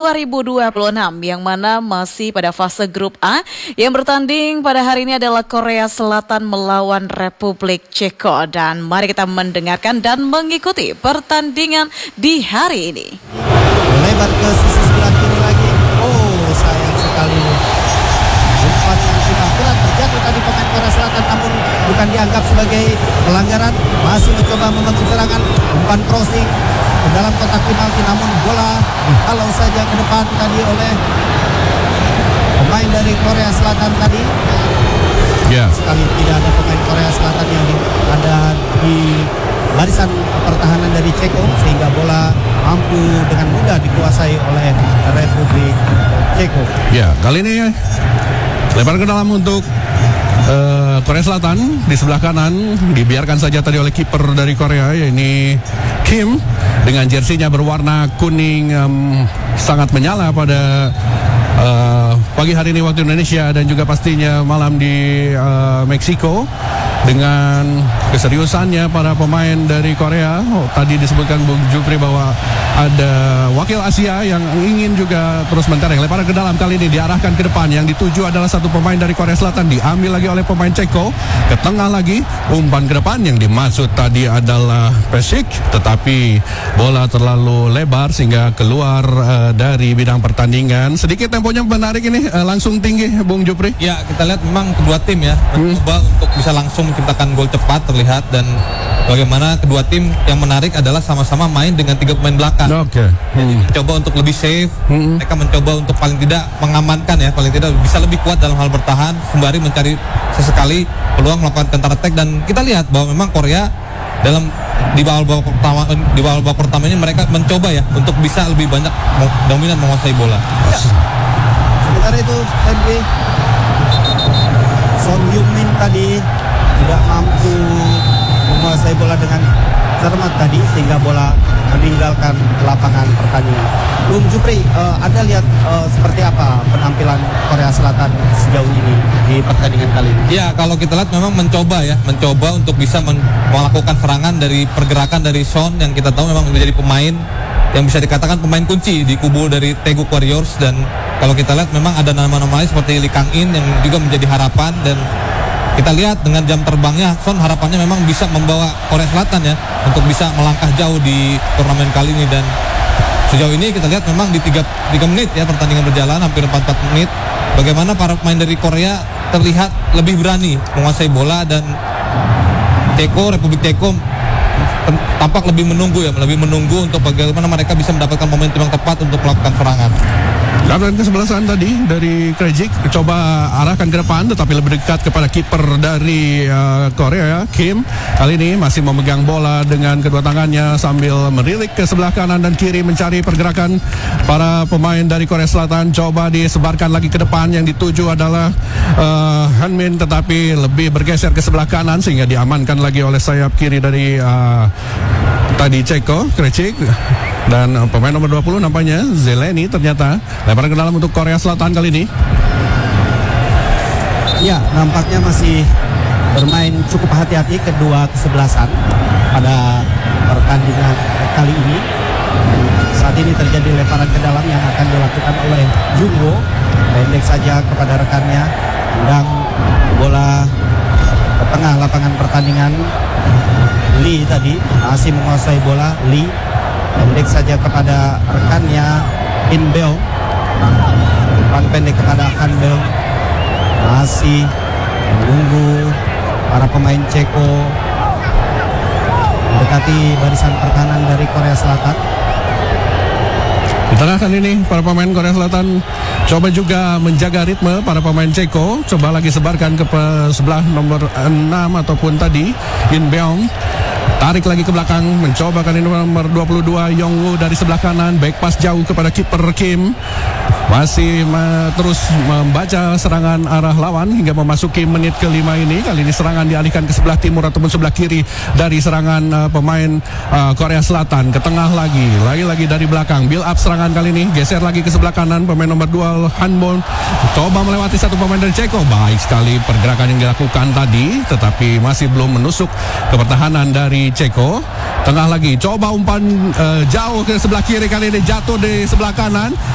2026 yang mana masih pada fase grup A. Yang bertanding pada hari ini adalah Korea Selatan melawan Republik Ceko, dan mari kita mendengarkan dan mengikuti pertandingan di hari ini. Lebar ke sisi sebelah kiri lagi. Oh, sayang sekali. Umpan yang sudah berat terjatuh tadi pemain Korea Selatan, namun bukan dianggap sebagai pelanggaran. Masih mencoba membangun serangan. Umpan crossing ke dalam kotak penalti, namun bola dihalau saja ke depan tadi oleh pemain dari Korea Selatan tadi. Sekali tidak ada pemain Korea Selatan yang ada di barisan pertahanan dari Ceko, sehingga bola mampu dengan mudah dikuasai oleh Republik Ceko. Ya, kali ini lebar ke dalam untuk Korea Selatan. Di sebelah kanan dibiarkan saja tadi oleh kiper dari Korea, yaitu Kim, dengan jersinya berwarna kuning sangat menyala pada pagi hari ini waktu Indonesia, dan juga pastinya malam di Meksiko. Dengan keseriusannya para pemain dari Korea, tadi disebutkan Bung Jupri bahwa ada wakil Asia yang ingin juga terus mentereng. Lemparan ke dalam kali ini diarahkan ke depan, yang dituju adalah satu pemain dari Korea Selatan, diambil lagi oleh pemain Ceko. Ke tengah lagi, umpan ke depan, yang dimaksud tadi adalah Pesik, tetapi bola terlalu lebar sehingga keluar dari bidang pertandingan. Sedikit temponya menarik ini, langsung tinggi Bung Jupri. Ya, kita lihat memang kedua tim ya mencoba untuk bisa langsung menciptakan gol cepat terlihat, dan bagaimana kedua tim yang menarik adalah sama-sama main dengan 3 pemain belakang. Jadi mencoba untuk lebih safe, mereka mencoba untuk paling tidak mengamankan ya, paling tidak bisa lebih kuat dalam hal bertahan sembari mencari sesekali peluang melakukan counter attack. Dan kita lihat bahwa memang Korea di babak pertama ini mereka mencoba ya untuk bisa lebih banyak dominan menguasai bola. Sementara itu Son Heung-min tadi tidak mampu menguasai bola dengan cermat tadi, sehingga bola meninggalkan lapangan pertandingan. Bung Jupri, Anda lihat seperti apa penampilan Korea Selatan sejauh ini di pertandingan kali ini? Ya, kalau kita lihat memang mencoba untuk bisa melakukan serangan dari pergerakan dari Son, yang kita tahu memang menjadi pemain yang bisa dikatakan pemain kunci di kubu dari Taeguk Warriors. Dan kalau kita lihat memang ada nama-nama lain seperti Lee Kang-in yang juga menjadi harapan, dan kita lihat dengan jam terbangnya Son, harapannya memang bisa membawa Korea Selatan ya untuk bisa melangkah jauh di turnamen kali ini. Dan sejauh ini kita lihat memang di 3 menit ya pertandingan berjalan, hampir 44 menit, bagaimana para pemain dari Korea terlihat lebih berani menguasai bola, dan Republik Ceko tampak lebih menunggu untuk bagaimana mereka bisa mendapatkan momentum yang tepat untuk melakukan serangan. Dan kesebelasan tadi dari Krejcik coba arahkan ke depan, tetapi lebih dekat kepada kiper dari Korea, Kim. Kali ini masih memegang bola dengan kedua tangannya sambil merilik ke sebelah kanan dan kiri mencari pergerakan para pemain dari Korea Selatan. Coba disebarkan lagi ke depan, yang dituju adalah Hanmin, tetapi lebih bergeser ke sebelah kanan sehingga diamankan lagi oleh sayap kiri dari tadi Ceko, Krejcik. Dan pemain nomor 20 nampaknya Zeleny ternyata. Lemparan ke dalam untuk Korea Selatan kali ini. Ya, nampaknya masih bermain cukup hati-hati kedua kesebelasan pada pertandingan kali ini. Saat ini terjadi lemparan ke dalam yang akan dilakukan oleh Junwo. Pendek saja kepada rekannya, tendang bola ke tengah lapangan pertandingan. Lee tadi masih menguasai bola. Lee pendek saja kepada rekannya In Beong. Umpan pendek kepada Han Beong. Masih menunggu para pemain Ceko mendekati barisan pertahanan dari Korea Selatan. Di tengah kali ini para pemain Korea Selatan coba juga menjaga ritme para pemain Ceko. Coba lagi sebarkan ke sebelah nomor 6 ataupun tadi In Beong. Tarik lagi ke belakang, mencoba kali ini nomor 22 Yongwoo dari sebelah kanan, back pass jauh kepada kiper Kim. Masih terus membaca serangan arah lawan hingga memasuki menit ke-5 ini. Kali ini serangan dialihkan ke sebelah timur ataupun sebelah kiri dari serangan pemain Korea Selatan. Ke tengah lagi dari belakang. Build up serangan kali ini, geser lagi ke sebelah kanan. Pemain nomor 2 Hanbon coba melewati satu pemain dari Ceko. Baik sekali pergerakan yang dilakukan tadi, tetapi masih belum menusuk ke pertahanan dari Ceko. Tengah lagi, coba umpan jauh ke sebelah kiri, kali ini jatuh di sebelah kanan.